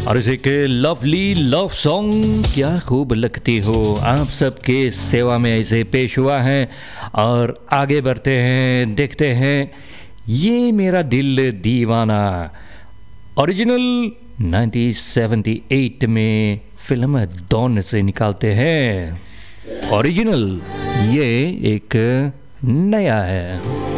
और इसे के लवली लव सॉन्ग क्या खूब लगती हो आप सबके सेवा में ऐसे पेश हुआ है। और आगे बढ़ते हैं, देखते हैं ये मेरा दिल दीवाना ओरिजिनल 1978 में फिल्म डॉन से निकालते हैं। ओरिजिनल ये एक नया है।